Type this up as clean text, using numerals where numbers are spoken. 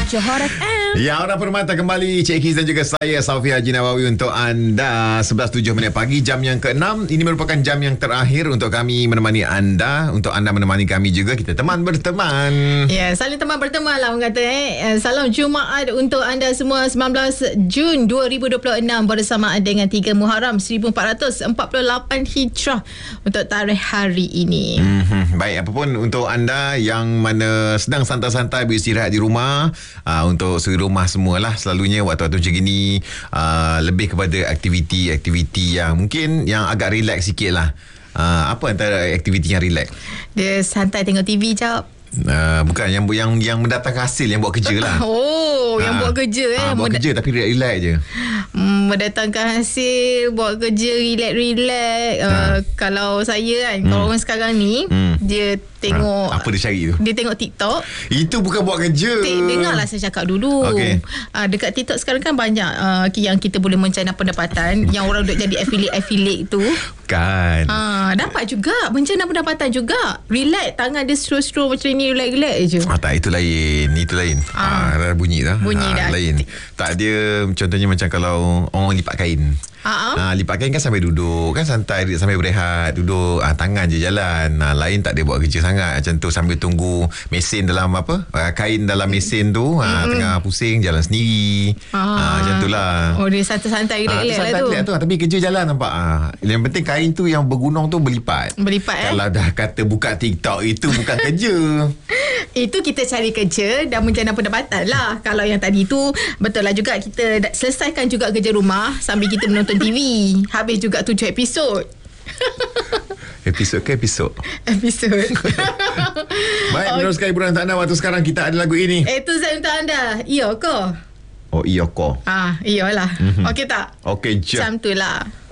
Johor FM. Ya, Aura Permata kembali, Cik Kiz dan juga saya Safia Haji Nawawi untuk anda. 11.07 pagi, jam yang ke-6. Ini merupakan jam yang terakhir untuk kami menemani anda. Untuk anda menemani kami juga, kita teman berteman. Ya, saling teman berteman lah orang kata. Salam Jumaat untuk anda semua. 19 Jun 2026 bersamaan dengan 3 Muharram 1448 Hijrah untuk tarikh hari ini. Baik, apapun untuk anda yang mana sedang santai-santai beristirahat di rumah, untuk rumah semualah, selalunya waktu-waktu macam gini lebih kepada aktiviti-aktiviti yang mungkin yang agak relax sikit lah. Apa antara aktiviti yang relax? Dia santai tengok TV jap. Bukan yang mendatangkan hasil, yang buat kerja lah. Yang buat kerja buat kerja tapi relax je. Mendatangkan hasil, buat kerja relax. Kalau saya kan, kalau orang sekarang ni dia tengok apa dia cari tu? Dia tengok TikTok. Itu bukan buat kerja. Dengarlah saya cakap dulu. Okay. Dekat TikTok sekarang kan banyak yang kita boleh mencana pendapatan. Yang orang duk jadi affiliate tu. Kan. Dapat juga mencana pendapatan juga. Relax, tangan dia scroll macam ni, relax je. Tak, itu lain. Bunyi dah. Lain. Tak, dia contohnya macam kalau orang lipat kain. Lipat kain kan sambil duduk, kan santai, sambil berehat, duduk, tangan je jalan. Lain tak dia buat kerja sangat macam tu, sambil tunggu mesin dalam kain dalam mesin tu, tengah pusing, jalan sendiri. Macam tu lah. Dia santai-santai relax lah tu. Tapi kerja jalan nampak. Yang penting kain tu yang bergunung tu berlipat. Kalau dah kata buka TikTok, itu bukan kerja. Itu kita cari kerja dan menjana pendapatan lah. Kalau yang tadi tu, betul lah juga, kita selesaikan juga kerja rumah sambil kita menonton TV. Habis juga 7 episod. Episod ke episod? Episod. Baik, meneruskan hiburan untuk anda. Waktu sekarang kita ada lagu ini. Itu saya untuk anda. Iya ke? Oh, iya ko. Iyalah. Okey tak? Okey je. Macam tu lah.